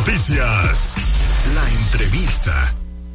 noticias. La entrevista.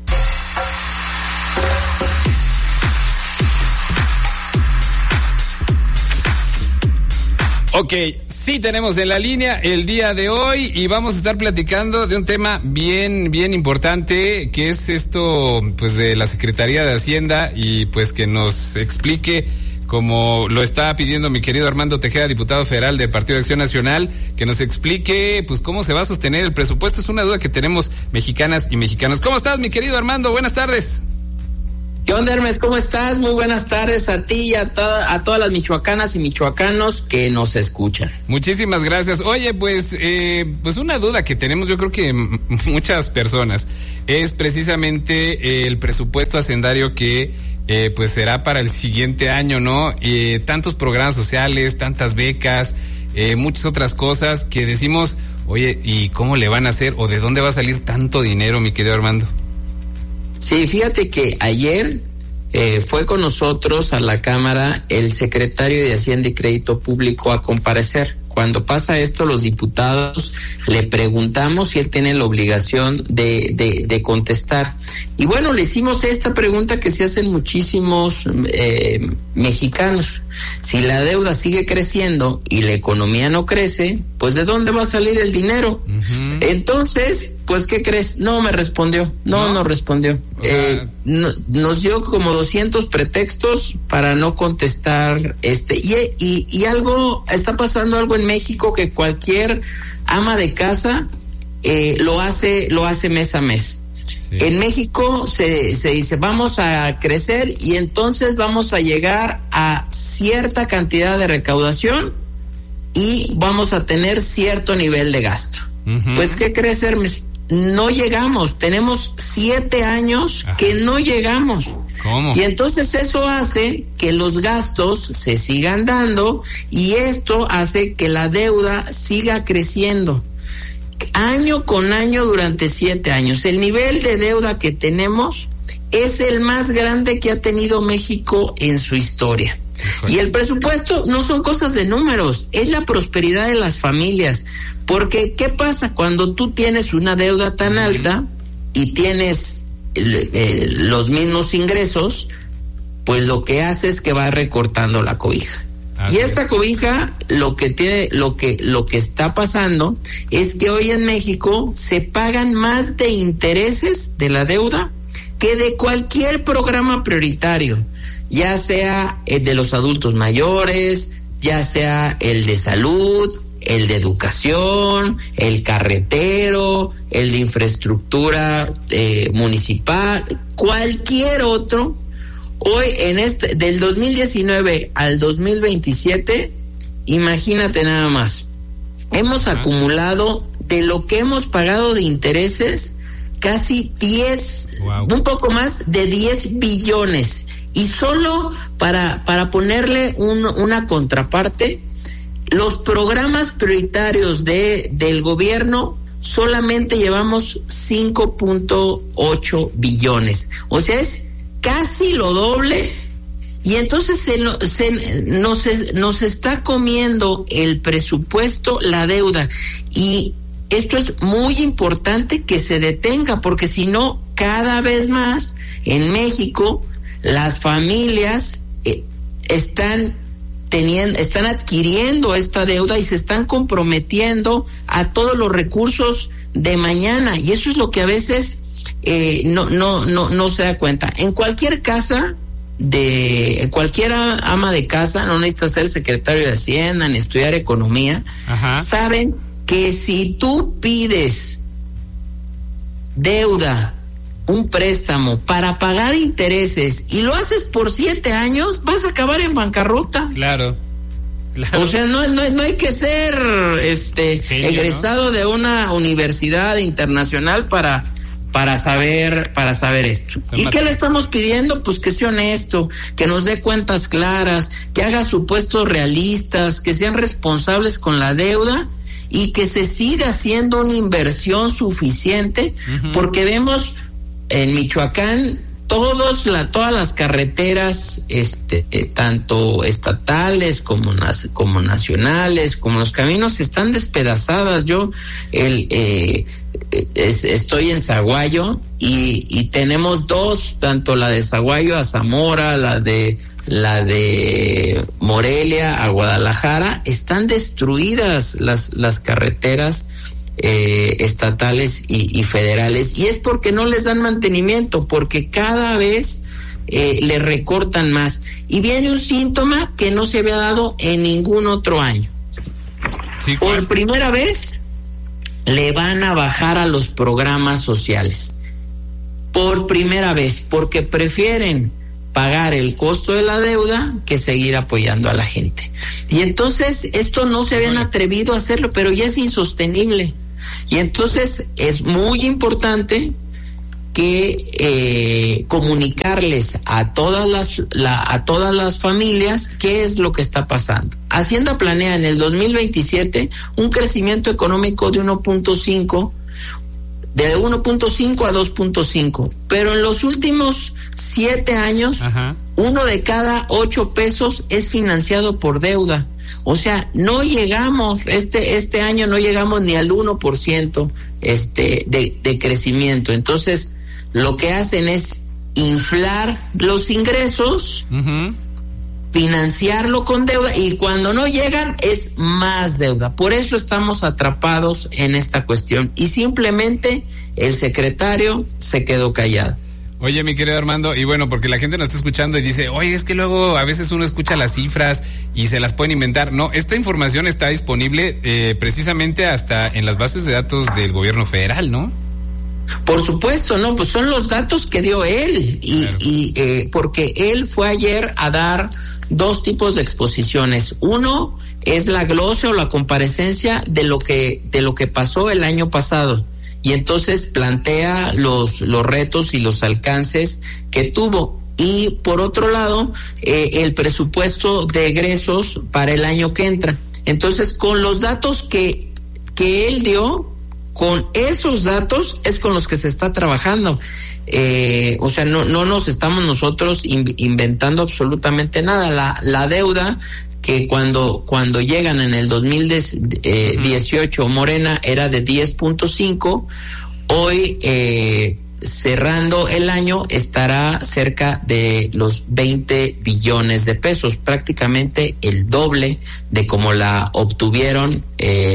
Ok, sí tenemos en la línea el día de hoy y vamos a estar platicando de un tema bien importante, que es esto pues de la Secretaría de Hacienda, y pues que nos explique, como lo está pidiendo mi querido Armando Tejeda, diputado federal del Partido de Acción Nacional, que nos explique pues cómo se va a sostener el presupuesto. Es una duda que tenemos mexicanas y mexicanos. ¿Cómo estás, mi querido Armando? Buenas tardes. ¿Qué onda, Hermes? ¿Cómo estás? Muy buenas tardes a ti y a todas las michoacanas y michoacanos que nos escuchan. Muchísimas gracias. Oye, pues una duda que tenemos, yo creo que muchas personas, es precisamente el presupuesto hacendario que pues será para el siguiente año, ¿no? Tantos programas sociales, tantas becas, muchas otras cosas que decimos, oye, ¿y cómo le van a hacer? ¿O de dónde va a salir tanto dinero, mi querido Armando? Sí, fíjate que ayer fue con nosotros a la Cámara el secretario de Hacienda y Crédito Público a comparecer. Cuando pasa esto, los diputados le preguntamos si él tiene la obligación de contestar. Y bueno, le hicimos esta pregunta que se hacen muchísimos mexicanos. Si la deuda sigue creciendo y la economía no crece, pues ¿de dónde va a salir el dinero? Uh-huh. Entonces, pues, ¿qué crees? No me respondió. No respondió. Nos dio como 200 pretextos para no contestar y algo, está pasando algo en México que cualquier ama de casa lo hace mes a mes. Sí. En México se dice, vamos a crecer y entonces vamos a llegar a cierta cantidad de recaudación y vamos a tener cierto nivel de gasto. Uh-huh. Pues, ¿qué crees, Hermes? No llegamos, tenemos 7 años que no llegamos. ¿Cómo? Y entonces eso hace que los gastos se sigan dando y esto hace que la deuda siga creciendo año con año durante 7 años. El nivel de deuda que tenemos es el más grande que ha tenido México en su historia. Y el presupuesto no son cosas de números, es la prosperidad de las familias. Porque, ¿qué pasa cuando tú tienes una deuda tan alta y tienes los mismos ingresos? Pues lo que hace es que va recortando la cobija. Okay. Y esta cobija, lo que está pasando es que hoy en México se pagan más de intereses de la deuda que de cualquier programa prioritario, ya sea el de los adultos mayores, ya sea el de salud, el de educación, el carretero, el de infraestructura municipal, cualquier otro. Hoy del 2019 al 2027, imagínate nada más, hemos acumulado de lo que hemos pagado de intereses casi 10, un poco más de 10 billones. Y solo para ponerle una contraparte, los programas prioritarios del gobierno solamente llevamos 5.8 billones. O sea, es casi lo doble. Y entonces nos está comiendo el presupuesto, la deuda. Y esto es muy importante que se detenga, porque si no, cada vez más en México las familias están adquiriendo esta deuda y se están comprometiendo a todos los recursos de mañana, y eso es lo que a veces no se da cuenta. En cualquier casa cualquier ama de casa, no necesita ser secretario de Hacienda ni estudiar economía. Ajá. Saben que si tú pides deuda, un préstamo para pagar intereses y lo haces por 7 años, vas a acabar en bancarrota. Claro. O sea, no hay que ser genio, egresado, ¿no?, de una universidad internacional para saber esto. ¿Y qué le estamos pidiendo? Pues que sea honesto, que nos dé cuentas claras, que haga supuestos realistas, que sean responsables con la deuda y que se siga haciendo una inversión suficiente. Uh-huh. Porque vemos en Michoacán todas las carreteras, tanto estatales como nacionales, como los caminos, están despedazadas. estoy en Zaguayo y tenemos dos, tanto la de Zaguayo a Zamora, la de Morelia a Guadalajara, están destruidas las carreteras estatales y federales, y es porque no les dan mantenimiento, porque cada vez le recortan más, y viene un síntoma que no se había dado en ningún otro año. Sí, por primera vez le van a bajar a los programas sociales, por primera vez, porque prefieren pagar el costo de la deuda que seguir apoyando a la gente. Y entonces esto no se habían atrevido a hacerlo, pero ya es insostenible. Y entonces es muy importante que comunicarles a todas las familias qué es lo que está pasando. Hacienda planea en el 2027 un crecimiento económico de 1.5 a 2.5, pero en los últimos 7 años, uno de cada 8 pesos es financiado por deuda. O sea, no llegamos, este año no llegamos ni al 1% de crecimiento. Entonces, lo que hacen es inflar los ingresos, financiarlo con deuda, y cuando no llegan es más deuda. Por eso estamos atrapados en esta cuestión, y simplemente el secretario se quedó callado. Oye, mi querido Armando, y bueno, porque la gente nos está escuchando y dice, oye, es que luego a veces uno escucha las cifras y se las pueden inventar. No, esta información está disponible precisamente hasta en las bases de datos del gobierno federal, ¿no? Por supuesto, no, pues son los datos que dio él, y porque él fue ayer a dar 2 tipos de exposiciones. Uno es la glosa o la comparecencia de lo que pasó el año pasado, y entonces plantea los retos y los alcances que tuvo. Y por otro lado, el presupuesto de egresos para el año que entra. Entonces, con los datos que él dio, con esos datos es con los que se está trabajando. O sea, no nos estamos nosotros inventando absolutamente nada. La deuda que cuando llegan en el 2018 Morena era de 10.5, hoy cerrando el año estará cerca de los 20 billones de pesos, prácticamente el doble de como la obtuvieron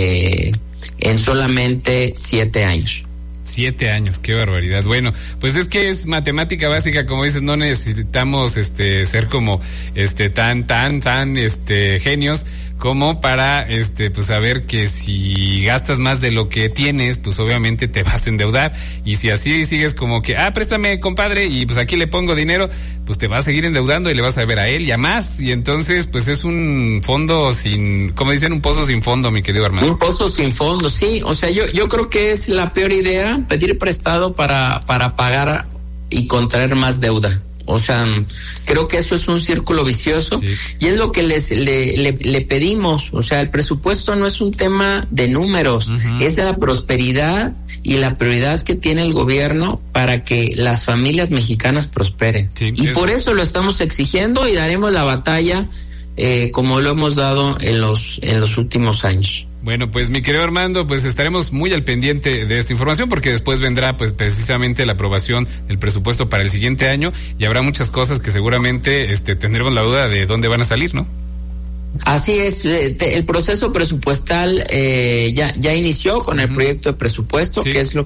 en solamente 7 años. 7 años, qué barbaridad. Bueno, pues es que es matemática básica, como dices, no necesitamos ser como tan genios como para pues saber que si gastas más de lo que tienes, pues obviamente te vas a endeudar, y si así sigues como que préstame, compadre, y pues aquí le pongo dinero, pues te vas a seguir endeudando y le vas a ver a él y a más, y entonces pues es un fondo sin, como dicen, un pozo sin fondo, mi querido hermano. Un pozo sin fondo, sí. O sea, yo creo que es la peor idea pedir prestado para pagar y contraer más deuda. O sea, creo que eso es un círculo vicioso, sí. Y es lo que le pedimos. O sea, el presupuesto no es un tema de números, es de la prosperidad y la prioridad que tiene el gobierno para que las familias mexicanas prosperen. Sí, y por eso lo estamos exigiendo, y daremos la batalla como lo hemos dado en los últimos años. Bueno, pues mi querido Armando, pues estaremos muy al pendiente de esta información, porque después vendrá pues precisamente la aprobación del presupuesto para el siguiente año, y habrá muchas cosas que seguramente tendremos la duda de dónde van a salir, ¿no? Así es, el proceso presupuestal ya inició con el proyecto de presupuesto, sí. Que es lo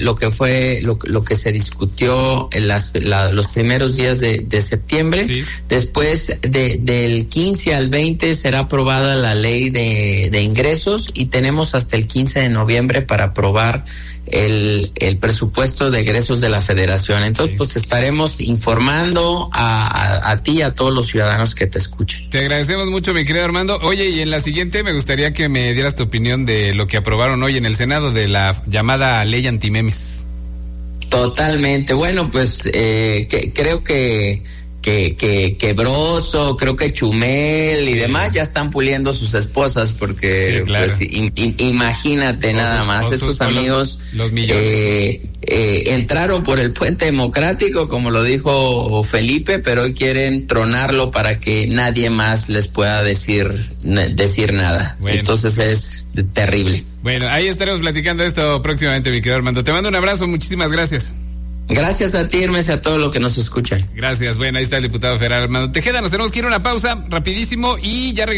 que se discutió en los primeros días de septiembre. Sí. Después del 15 al 20 será aprobada la ley de ingresos, y tenemos hasta el 15 de noviembre para aprobar el presupuesto de egresos de la Federación. Entonces, sí, pues estaremos informando a ti y a todos los ciudadanos que te escuchen. Te agradecemos mucho, mi querido Armando. Oye, y en la siguiente me gustaría que me dieras tu opinión de lo que aprobaron hoy en el Senado de la llamada ley antimemes. Totalmente. Bueno, pues creo que Broso, creo que Chumel y demás ya están puliendo sus esposas, porque sí, claro. Pues imagínate nada más, estos amigos los millones. Entraron por el puente democrático, como lo dijo Felipe, pero hoy quieren tronarlo para que nadie más les pueda decir nada. Bueno. Entonces es terrible. Bueno, ahí estaremos platicando esto próximamente, mi querido Armando. Te mando un abrazo, muchísimas gracias. Gracias a ti, Hermes, y a todos los que nos escuchan. Gracias. Bueno, ahí está el diputado federal Armando Tejeda. Nos tenemos que ir a una pausa rapidísimo y ya regresamos.